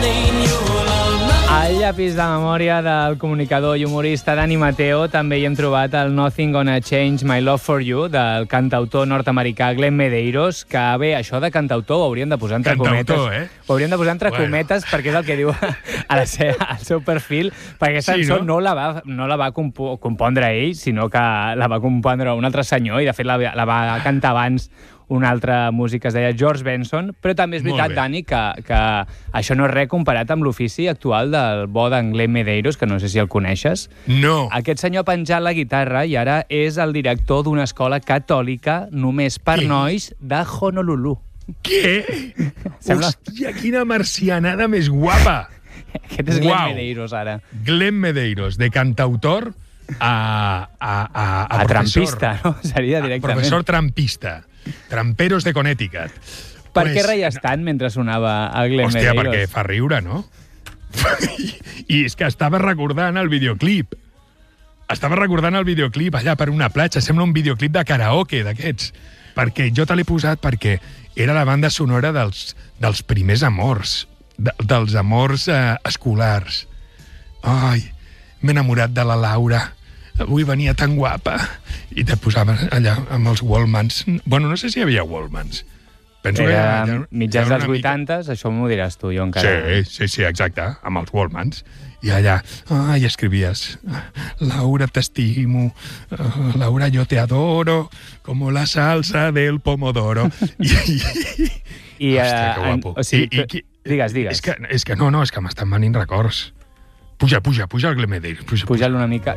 Al llapis de memòria del comunicador i humorista Dani Mateo també hi hem trobat el Nothing Gonna Change My Love For You del cantautor nord-americà Glenn Medeiros, que bé, això de cantautor ho hauríem de posar entre cometes. Ho hauríem de posar entre cometes perquè és el que diu al seu perfil, perquè aquesta cançó no la va compondre ell, sinó que la va compondre un altre senyor i de fet la va cantar abans un altre músic que es deia George Benson, però també és veritat, Dani, que això no és res comparat amb l'ofici actual del bo d'en Glenn Medeiros, que no sé si el coneixes. No. Aquest senyor ha penjat la guitarra i ara és el director d'una escola catòlica només per nois de Honolulu. Què? Hòstia, quina marcianada més guapa! Aquest és Glenn Medeiros, ara. Glenn Medeiros, de cantautor a professor. Trampista, no? Seria directament. Professor trampista. Tramperos de Connecticut. Per què reies tant mentre sonava a Glenn Medeiros? Hòstia, perquè fa riure, no? I és que estava recordant el videoclip. Allà per una platja. Sembla un videoclip de karaoke, d'aquests. Perquè jo te l'he posat perquè era la banda sonora dels primers amors. Dels amors escolars. Ai, m'he enamorat de la Laura. Avui venia tan guapa. I te posaven allà amb els Wallmans. Bueno, no sé si hi havia Wallmans. Penso que mitjans dels 80s, això m'ho diràs tu, jo encara. Sí, exacte, amb els Wallmans. I allà, escrivies, Laura, t'estimo, Laura, yo te adoro, como la salsa del pomodoro. Hòstia, que guapo. Digues. És que m'estan venint records. Puja el Glenn Medeiros. Puja-lo una mica.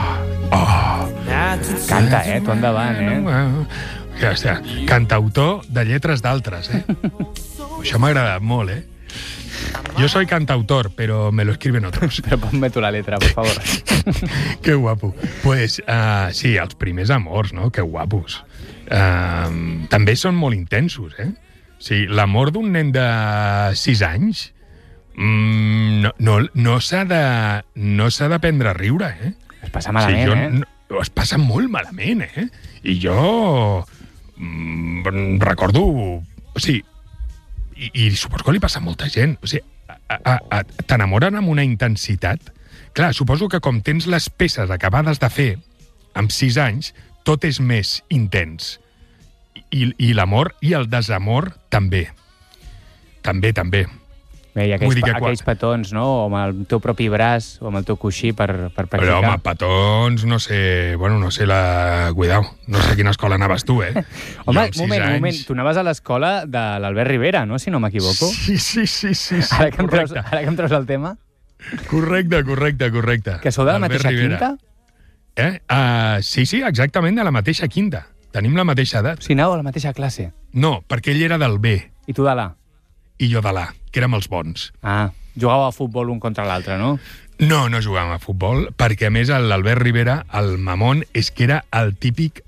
Canta, tu endavant, Hòstia, cantautor de lletres d'altres, Això m'ha agradat molt, Yo soy cantautor, pero me lo escriben otros. Pero ponme tu la letra, por favor. Que guapo. Pues, sí, els primers amors, no? Que guapos. També són molt intensos, Sí, l'amor d'un nen de 6 anys no s'ha d'aprendre a riure, Es passa malament, es passa molt malament, I jo recordo... O sigui, i suposo que li passa a molta gent. O sigui, t'enamoren amb una intensitat. Clar, suposo que com tens les peces acabades de fer amb 6 anys, tot és més intens. I l'amor i el desamor també. També. Bé, i aquells petons, no? O amb el teu propi braç, o amb el teu coixí per practicar. Però, home, petons, no sé... Bueno, no sé Cuidao, no sé a quina escola anaves tu, Home, moment. Tu anaves a l'escola de l'Albert Rivera, no? Si no m'equivoco. Sí. Ara que em treus el tema. Correcte. Que sou de la mateixa quinta? Sí, exactament, de la mateixa quinta. Tenim la mateixa edat. Si aneu a la mateixa classe? No, perquè ell era del B. I tu de l'A? I jo de l'A, que érem els bons. Jugàveu a futbol un contra l'altre, no? No jugàvem a futbol, perquè a més l'Albert Rivera, el mamón, és que era el típic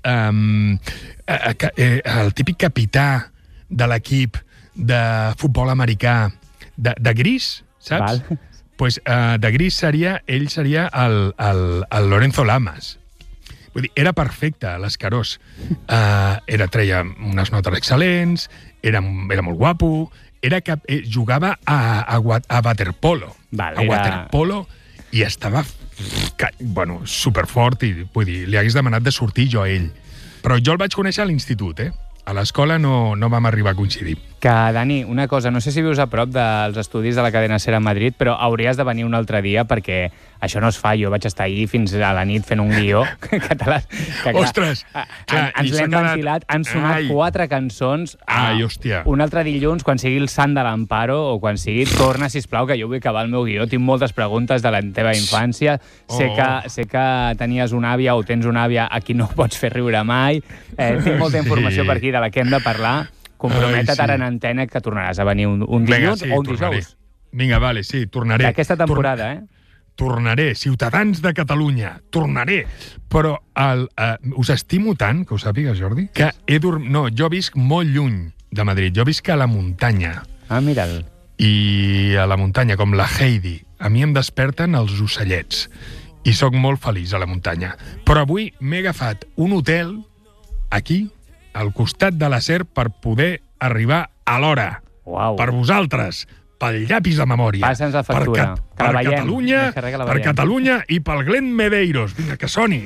capità de l'equip de futbol americà de gris, saps? Val. Pues de gris ell seria el Lorenzo Lamas. Vull dir, era perfecte, l'Escarós. Treia unes notes excel·lents, era molt guapo, jugava a waterpolo. Waterpolo, i estava superfort, i vull dir, li hagués demanat de sortir jo a ell. Però jo el vaig conèixer a l'institut, A l'escola no vam arribar a coincidir. Que, Dani, una cosa, no sé si vius a prop dels estudis de la cadena SER a Madrid, però hauries de venir un altre dia perquè això no es fa. Jo vaig estar ahir fins a la nit fent un guió català. Ostres! Ens l'hem ventilat, han sonat 4 cançons. Hòstia. Un altre dilluns, quan sigui el Sant de l'Amparo, o quan sigui, torna, sisplau, que jo vull acabar el meu guió. Tinc moltes preguntes de la teva infància. Sé que tenies una àvia o tens una àvia a qui no pots fer riure mai. Tinc molta informació per aquí de la que hem de parlar. Compromete't ara en antena que tornaràs a venir un dilluns o un dijous. Vinga, vale, sí, tornaré. D'aquesta temporada, Tornaré, ciutadans de Catalunya, tornaré. Però us estimo tant, que ho sàpigues, Jordi, que jo visc molt lluny de Madrid. Jo visc a la muntanya. Mira'l. I a la muntanya, com la Heidi, a mi em desperten els ocellets. I sóc molt feliç a la muntanya. Però avui m'he agafat un hotel aquí, al costat de la SER, per poder arribar a l'hora. Uau. Per vosaltres. pel llapis de memòria. Passa'ns la factura, que la veiem. Per Catalunya i pel Glenn Medeiros. Vinga, que soni.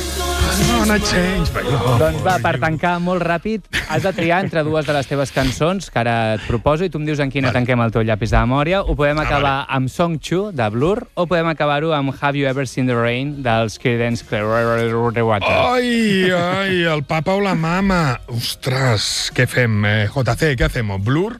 Change, doncs va, per tancar molt ràpid, has de triar entre dues de les teves cançons, que ara et proposo, i tu em dius en quina tanquem el teu llapis de memòria. Ho podem acabar amb Song 2, de Blur, o podem acabar-ho amb Have You Ever Seen the Rain, dels Creedence Clearwater. Ai, el papa o la mama. Ostres, què fem? JC, què fem? Blur?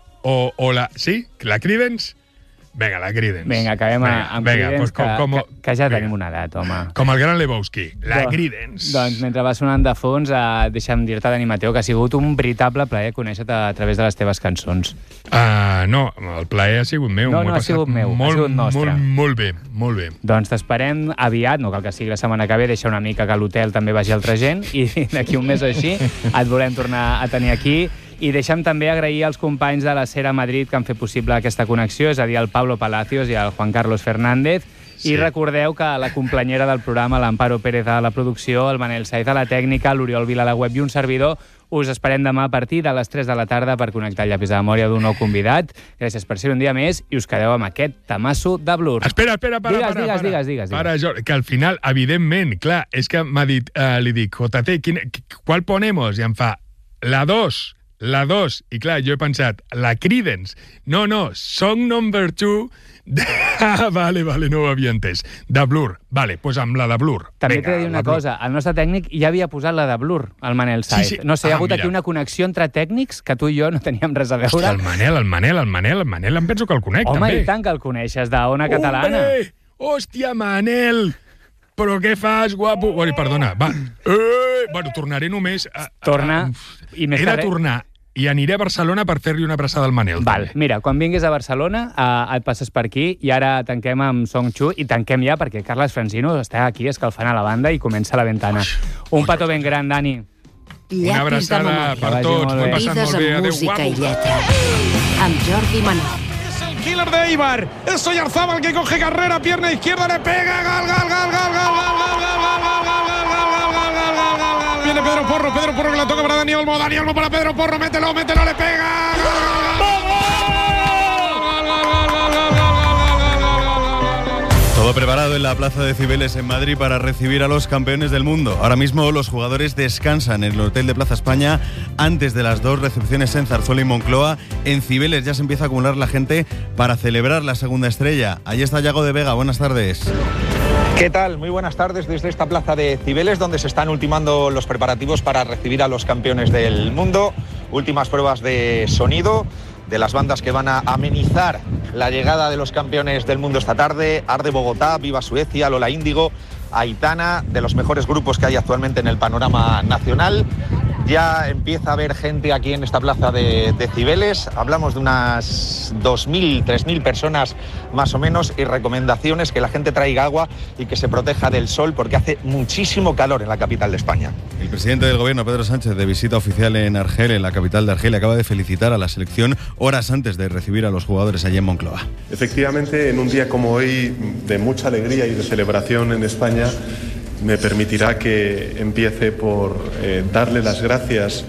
O la... Sí? La Creedence? Vinga, la Creedence. Vinga, acabem amb Creedence, pues, que ja tenim una edat, home. Com el gran Lebowski, la Creedence. Doncs mentre va sonant de fons, deixa'm dir-te, Dani Mateo, que ha sigut un veritable plaer conèixer-te a través de les teves cançons. No, el plaer ha sigut meu. No, ha sigut meu, ha sigut nostre. Molt bé. Doncs t'esperem aviat, no cal que sigui la setmana que ve, deixa una mica que a l'hotel també vagi altra gent, i d'aquí un mes així et volem tornar a tenir aquí. I deixa'm també agrair als companys de la Sera Madrid que han fet possible aquesta connexió, és a dir, el Pablo Palacios i el Juan Carlos Fernández. Sí. I recordeu que la complenyera del programa, l'Amparo Pérez a la producció, el Manel Saiz a la tècnica, l'Oriol Vila a la web i un servidor, us esperem demà a partir de les 3 de la tarda per connectar el llapis de memòria d'un nou convidat. Gràcies per ser un dia més i us quedeu amb aquest tamasso de Blur. Espera, para. Digues. Para, Jordi, que al final, evidentment, clar, és que m'ha dit, li dic, JT, ¿cuál ponemos? I em fa, la 2. I clar, jo he pensat, la Creedence. No, Song Number 2... Vale, no ho havia entès. De Blur. Vale, doncs amb la de Blur. També t'he de dir una cosa, el nostre tècnic ja havia posat la de Blur, el Manel Saiz. Sí. No sé, hi ha hagut aquí una connexió entre tècnics que tu i jo no teníem res a veure. Hòstia, el Manel, em penso que el conec, també. Home, i tant que el coneixes, d'Ona Catalana. Hòstia, Manel! Però què fas, guapo? Perdona, va. Tornaré només... Torna. He de tornar. I aniré a Barcelona per fer-li una abraçada al Manel. Val, mira, quan vinguis a Barcelona et passes per aquí i ara tanquem amb Song 2 i tanquem ja perquè Carles Francino està aquí escalfant a la banda i comença la ventana. Un petó ben gran, Dani. Una abraçada per tots. M'ho he passat molt bé. Adéu, música i lletra. Amb Jordi Manol. Es el killer de Eibar. Es Oyarzábal que coge carrera, pierna izquierda, le pega. Viene Pedro Porro que la toca para Dani Olmo para Pedro Porro, mételo, le pega. Todo preparado en la Plaza de Cibeles en Madrid para recibir a los campeones del mundo. Ahora mismo los jugadores descansan en el Hotel de Plaza España antes de las 2 recepciones en Zarzuela y Moncloa. En Cibeles ya se empieza a acumular la gente para celebrar la segunda estrella. Allí está Yago de Vega, buenas tardes. ¿Qué tal? Muy buenas tardes desde esta plaza de Cibeles, donde se están ultimando los preparativos para recibir a los campeones del mundo. Últimas pruebas de sonido de las bandas que van a amenizar la llegada de los campeones del mundo esta tarde. Arde Bogotá, Viva Suecia, Lola Índigo, Aitana, de los mejores grupos que hay actualmente en el panorama nacional. Ya empieza a haber gente aquí en esta plaza de Cibeles. Hablamos de unas 2.000, 3.000 personas más o menos, y recomendaciones: que la gente traiga agua y que se proteja del sol porque hace muchísimo calor en la capital de España. El presidente del gobierno, Pedro Sánchez, de visita oficial en Argel, en la capital de Argelia, acaba de felicitar a la selección horas antes de recibir a los jugadores allí en Moncloa. Efectivamente, en un día como hoy de mucha alegría y de celebración en España, me permitirá que empiece por darle las gracias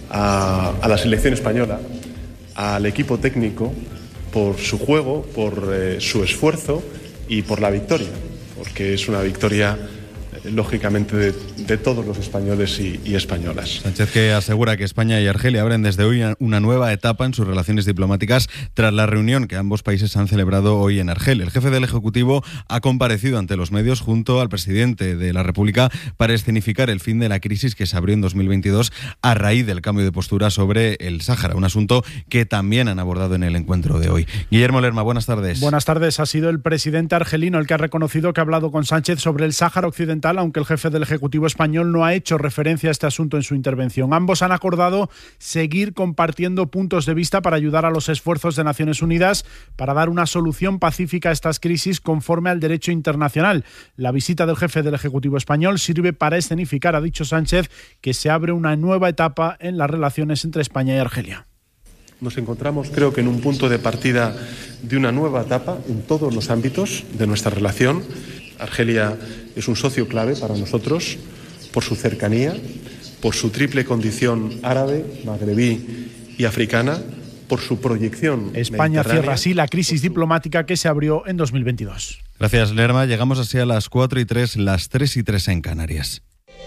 a la selección española, al equipo técnico, por su juego, por su esfuerzo y por la victoria, porque es una victoria lógicamente de todos los españoles y españolas. Sánchez, que asegura que España y Argelia abren desde hoy una nueva etapa en sus relaciones diplomáticas tras la reunión que ambos países han celebrado hoy en Argel. El jefe del Ejecutivo ha comparecido ante los medios junto al presidente de la República para escenificar el fin de la crisis que se abrió en 2022 a raíz del cambio de postura sobre el Sáhara, un asunto que también han abordado en el encuentro de hoy. Guillermo Lerma, buenas tardes. Buenas tardes. Ha sido el presidente argelino el que ha reconocido que ha hablado con Sánchez sobre el Sáhara Occidental, aunque el jefe del Ejecutivo español no ha hecho referencia a este asunto en su intervención. Ambos han acordado seguir compartiendo puntos de vista para ayudar a los esfuerzos de Naciones Unidas para dar una solución pacífica a estas crisis conforme al derecho internacional. La visita del jefe del Ejecutivo español sirve para escenificar, ha dicho Sánchez, que se abre una nueva etapa en las relaciones entre España y Argelia. Nos encontramos, creo que en un punto de partida de una nueva etapa en todos los ámbitos de nuestra relación. Argelia es un socio clave para nosotros por su cercanía, por su triple condición árabe, magrebí y africana, por su proyección. España cierra así la crisis diplomática que se abrió en 2022. Gracias, Lerma. Llegamos así a las 4:03, las 3:03 en Canarias.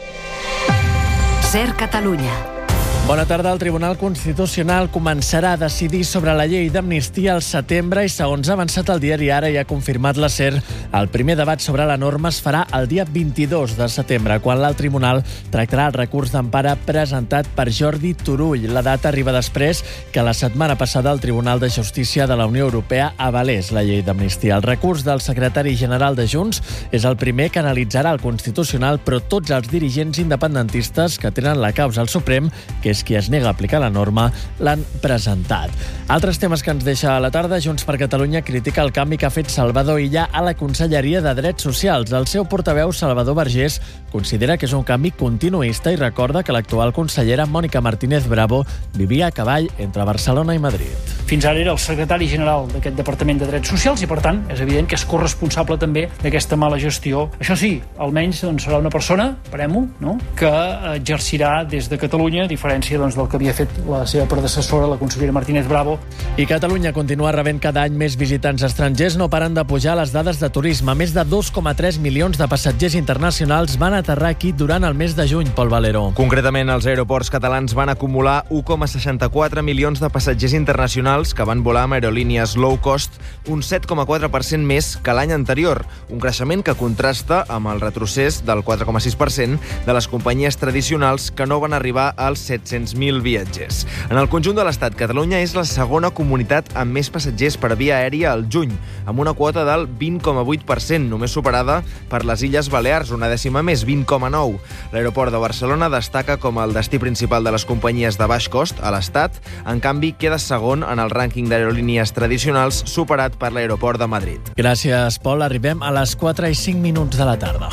SER Catalunya. Bona tarda. El Tribunal Constitucional començarà a decidir sobre la llei d'amnistia al setembre i, segons ha avançat el diari Ara i ha confirmat la SER, el primer debat sobre la norma es farà el dia 22 de setembre, quan l'alt tribunal tractarà el recurs d'empara presentat per Jordi Turull. La data arriba després que la setmana passada el Tribunal de Justícia de la Unió Europea avalés la llei d'amnistia. El recurs del secretari general de Junts és el primer que analitzarà el Constitucional, però tots els dirigents independentistes que tenen la causa al Suprem, que és qui es nega a aplicar la norma, l'han presentat. Altres temes que ens deixa a la tarda. Junts per Catalunya critica el canvi que ha fet Salvador Illa a la Conselleria de Drets Socials. El seu portaveu, Salvador Vergés, considera que és un canvi continuista i recorda que l'actual consellera, Mònica Martínez Bravo, vivia a cavall entre Barcelona i Madrid. Fins ara era el secretari general d'aquest Departament de Drets Socials i, per tant, és evident que és corresponsable també d'aquesta mala gestió. Això sí, almenys serà una persona, esperem-ho, no?, que exercirà des de Catalunya, a diferència del que havia fet la seva predecessora, la consellera Martínez Bravo. I Catalunya continua rebent cada any més visitants estrangers. No paren de pujar les dades de turisme. Més de 2,3 milions de passatgers internacionals van aterrar aquí durant el mes de juny, Pol Valero. Concretament, els aeroports catalans van acumular 1,64 milions de passatgers internacionals que van volar amb aerolínies low cost, un 7,4% més que l'any anterior, un creixement que contrasta amb el retrocés del 4,6% de les companyies tradicionals que no van arribar als 700.000 viatgers. En el conjunt de l'Estat, Catalunya és la segona comunitat amb més passatgers per via aèria al juny, amb una quota del 20,8%, només superada per les Illes Balears, una dècima més, 20,9%. L'aeroport de Barcelona destaca com el destí principal de les companyies de baix cost a l'Estat, en canvi queda segon en el rànquing d'aerolínies tradicionals, superat per l'aeroport de Madrid. Gràcies, Pol. Arribem a les 4:05 de la tarda.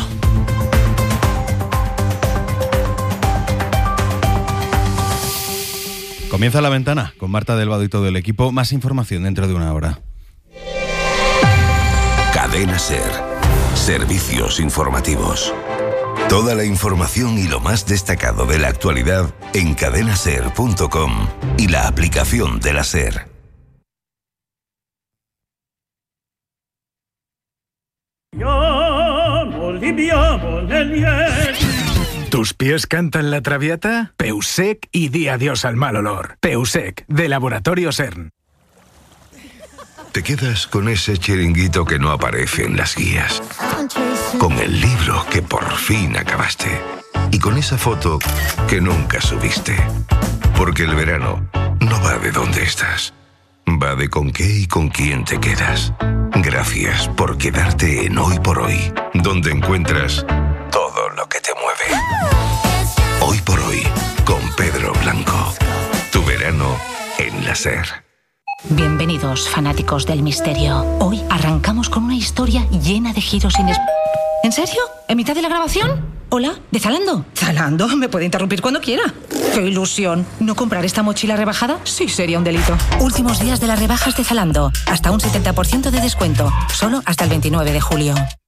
Comienza La Ventana con Marta del Vado y todo el equipo. Más información dentro de una hora. Cadena SER. Servicios informativos. Toda la información y lo más destacado de la actualidad en cadenaser.com y la aplicación de la SER. ¿Tus pies cantan la traviata? Peusec y di adiós al mal olor. Peusec, de Laboratorio CERN. Te quedas con ese chiringuito que no aparece en las guías, con el libro que por fin acabaste y con esa foto que nunca subiste. Porque el verano no va de dónde estás, va de con qué y con quién te quedas. Gracias por quedarte en Hoy por Hoy, donde encuentras todo lo que te mueve. Hoy por Hoy, con Pedro Blanco. Tu verano en la SER. Bienvenidos, fanáticos del misterio. Hoy arrancamos con una historia llena de giros inesperados. ¿En serio? ¿En mitad de la grabación? Hola, ¿de Zalando? ¿Zalando? Me puede interrumpir cuando quiera. ¡Qué ilusión! ¿No comprar esta mochila rebajada? Sí, sería un delito. Últimos días de las rebajas de Zalando. Hasta un 70% de descuento. Solo hasta el 29 de julio.